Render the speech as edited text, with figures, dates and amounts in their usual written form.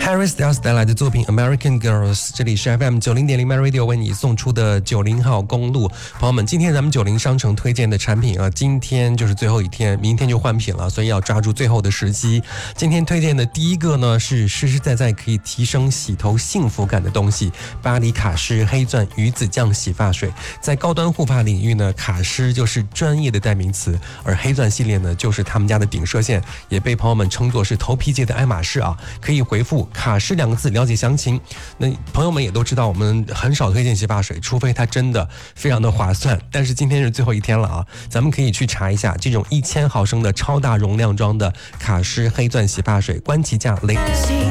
Harry Styles 带来的作品 American Girls， 这里是 FM90.0 My Radio 为你送出的90号公路。朋友们，今天咱们90商城推荐的产品啊，今天就是最后一天，明天就换品了，所以要抓住最后的时机。今天推荐的第一个呢，是实实在在可以提升洗头幸福感的东西——巴黎卡诗黑钻鱼子酱洗发水。在高端护发领域呢，卡诗就是专业的代名词，而黑钻系列呢，就是他们家的顶射线，也被朋友们称作是头皮界的爱马仕啊。可以回复卡诗2个字了解详情。那朋友们也都知道，我们很少推荐洗发水，除非它真的非常的划算。但是今天是最后一天了啊，咱们可以去查一下这种1000毫升的超大容量装的卡诗黑钻洗发水，官旗价0。